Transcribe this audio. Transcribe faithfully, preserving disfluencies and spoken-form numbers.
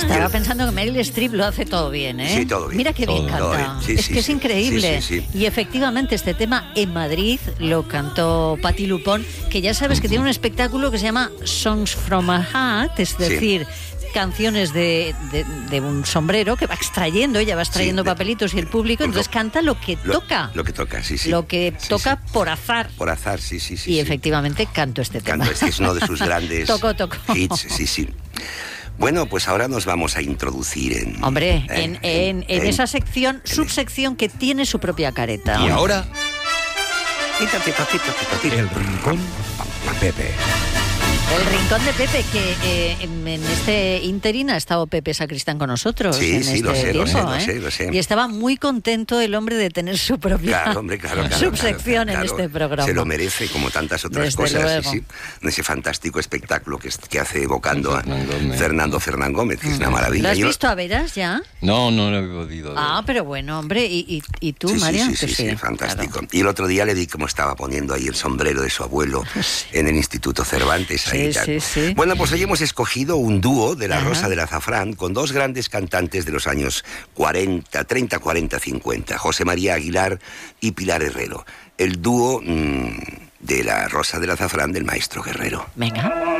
Estaba pensando que Meryl Streep lo hace todo bien, ¿eh? Sí, todo bien. Mira qué bien Todo canta. bien. Sí, es sí, que es sí. increíble. Sí, sí, sí. Y efectivamente este tema en Madrid lo cantó Patti Lupón, que ya sabes que tiene un espectáculo que se llama Songs from a Hat, es decir... Sí. Canciones de, de, de un sombrero que va extrayendo, ella va extrayendo sí, de, papelitos y el público, entonces canta lo que lo, toca. Lo que toca, sí, sí. Lo que sí, toca sí. por azar. Por azar, sí, sí, sí. Y sí. efectivamente canto este tema. Canto, es que es uno de sus grandes toco, toco. hits, sí, sí. Bueno, pues ahora nos vamos a introducir en... Hombre, eh, en, en, en, en esa sección, en subsección que tiene su propia careta. Y ahora... El Rincón de Pepe. El Rincón de Pepe, que eh, en este interín ha estado Pepe Sacristán con nosotros. Sí, en sí, este lo sé, tiempo, lo sé, ¿eh? lo sé, lo sé. Y estaba muy contento el hombre de tener su propia claro, hombre, claro, claro, subsección claro, claro, en este programa. Se lo merece, como tantas otras Desde cosas, luego. sí, sí, en ese fantástico espectáculo que, que hace evocando a Fernando Fernán Gómez, que es una maravilla. ¿Lo has Yo... visto a veras ya? No, no lo he podido ver. Ah, pero bueno, hombre, ¿y, y, y tú, sí, María? Sí, sí, sí, sí, sí, fantástico. Claro. Y el otro día le vi cómo estaba poniendo ahí el sombrero de su abuelo en el Instituto Cervantes. Ahí sí, tal. sí, sí. Bueno, pues hoy hemos escogido un dúo de la Ajá. Rosa del Azafrán con dos grandes cantantes de los años cuarenta, treinta, cuarenta, cincuenta, José María Aguilar y Pilar Herrero. El dúo mmm, de la Rosa del Azafrán del maestro Guerrero. Venga.